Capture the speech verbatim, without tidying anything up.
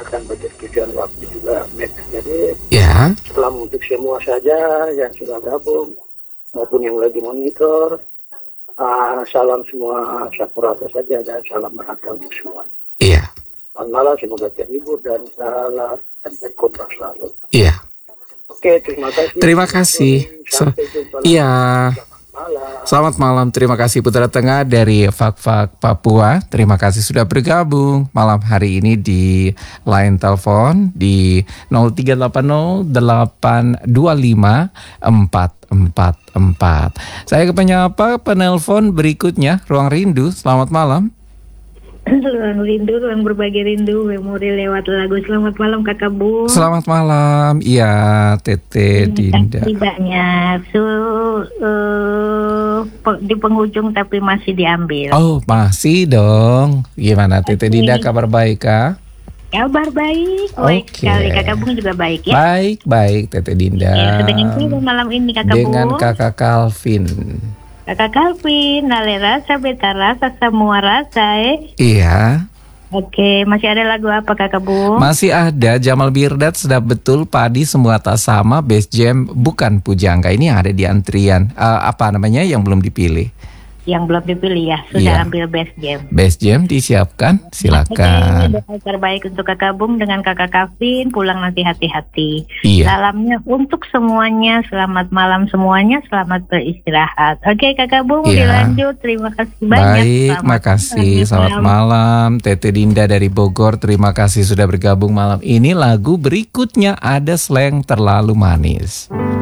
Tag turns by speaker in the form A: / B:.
A: menyehatkan budget tujuan waktu juga. Jadi
B: Ya.
A: salam untuk semua saja yang sudah gabung maupun yang lagi monitor. Uh, salam semua Sakurata saja dan salam berharga untuk semua.
B: Iya.
A: Selamat malam, semoga terhibur dan salam dan berkontrak selalu.
B: Iya.
A: Oke, terima kasih.
B: Terima kasih.
A: Sampai jumpa lagi.
B: Iya.
A: Malam.
B: Selamat malam, terima kasih Putra Tengah dari Fak-Fak Papua. Terima kasih sudah bergabung malam hari ini di line telepon di nol tiga delapan nol delapan dua lima empat empat empat. Saya ke penyapa penelpon berikutnya, Ruang Rindu. Selamat malam.
C: Ruang rindu, ruang berbagi rindu, memori lewat lagu. Selamat malam Kakak Bung.
B: Selamat malam, iya Tete Dinda.
C: Terima kasih banyak. So, uh, di penghujung tapi masih diambil.
B: Oh masih dong. Gimana Tete Dinda, kabar baik kah?
C: Kabar baik, baik
B: Oke.
C: sekali. Kakak Bung juga baik ya.
B: Baik, baik Tete Dinda.
C: Ya, dengan siapa malam ini Kakak
B: Dengan
C: Bung?
B: Kakak Calvin.
C: Kakak Calvin, nale rasa, beta rasa, semua rasa eh.
B: Iya.
C: Oke, masih ada lagu apa Kakak Bung?
B: Masih ada Jamal Mirdad, Sedap Betul, Padi Semua Tak Sama, Best Jam, Bukan Pujangga. Ini yang ada di antrian. Uh, apa namanya yang belum dipilih?
C: Yang belum dipilih ya, sudah
B: Iya.
C: ambil best jam.
B: Best Jam disiapkan, silakan.
C: Oke, doa terbaik untuk Kakak Bung dengan Kakak Kavin, pulang nanti hati-hati.
B: Iya.
C: Salamnya untuk semuanya, selamat malam semuanya, selamat beristirahat. Oke Kakak Bung,
B: Iya.
C: dilanjut, terima kasih banyak.
B: Baik,
C: Selamat
B: makasih.
C: malam.
B: Selamat malam. Tete Dinda dari Bogor, terima kasih sudah bergabung malam ini. Lagu berikutnya ada Slang Terlalu Manis.